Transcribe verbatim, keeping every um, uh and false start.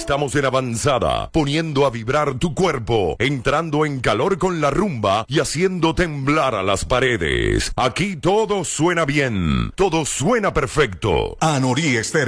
Estamos en Avanzada, poniendo a vibrar tu cuerpo, entrando en calor con la rumba y haciendo temblar a las paredes. Aquí todo suena bien, todo suena perfecto. Anorí Estéreo.